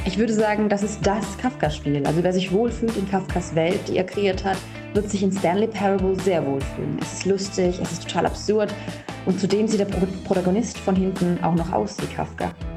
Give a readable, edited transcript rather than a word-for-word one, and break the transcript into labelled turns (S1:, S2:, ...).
S1: Ich würde sagen, das ist das Kafka-Spiel. Also wer sich wohlfühlt in Kafkas Welt, die er kreiert hat, wird sich in Stanley Parable sehr wohlfühlen. Es ist lustig, es ist total absurd und zudem sieht der Protagonist von hinten auch noch aus wie Kafka.